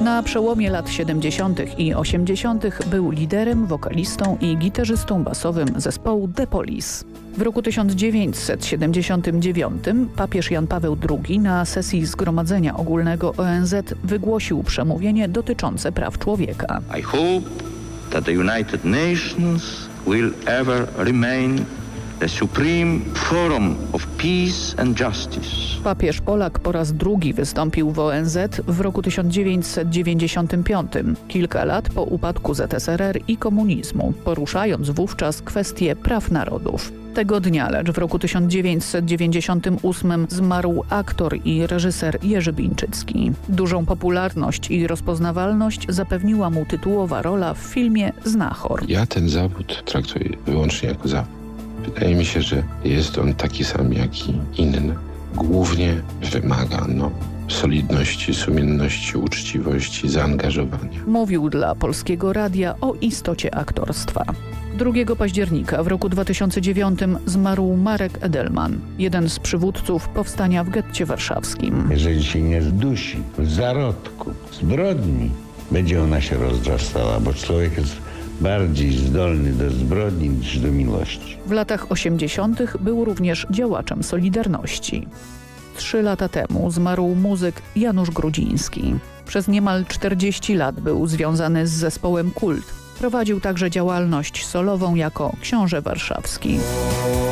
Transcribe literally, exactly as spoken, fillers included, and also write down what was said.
Na przełomie lat siedemdziesiątych i osiemdziesiątych był liderem, wokalistą i gitarzystą basowym zespołu The Police. W roku tysiąc dziewięćset siedemdziesiątym dziewiątym papież Jan Paweł drugi na sesji Zgromadzenia Ogólnego O N Z wygłosił przemówienie dotyczące praw człowieka. I hope that the United Nations will ever remain the supreme forum of peace and justice. Papież Polak po raz drugi wystąpił w O N Z w roku tysiąc dziewięćset dziewięćdziesiątym piątym, kilka lat po upadku Z S R R i komunizmu, poruszając wówczas kwestie praw narodów. Tego dnia, lecz w roku tysiąc dziewięćset dziewięćdziesiątym ósmym zmarł aktor i reżyser Jerzy Bińczycki. Dużą popularność i rozpoznawalność zapewniła mu tytułowa rola w filmie Znachor. Ja ten zawód traktuję wyłącznie jako zawód. Wydaje mi się, że jest on taki sam jak i inny. Głównie wymaga no, solidności, sumienności, uczciwości, zaangażowania. Mówił dla Polskiego Radia o istocie aktorstwa. drugiego października w roku dwa tysiące dziewiątym zmarł Marek Edelman, jeden z przywódców powstania w getcie warszawskim. Jeżeli się nie zdusi w zarodku zbrodni, będzie ona się rozrastała, bo człowiek jest bardziej zdolny do zbrodni niż do miłości. W latach osiemdziesiątych był również działaczem Solidarności. Trzy lata temu zmarł muzyk Janusz Grudziński. Przez niemal czterdzieści lat był związany z zespołem Kult. Prowadził także działalność solową jako książę warszawski.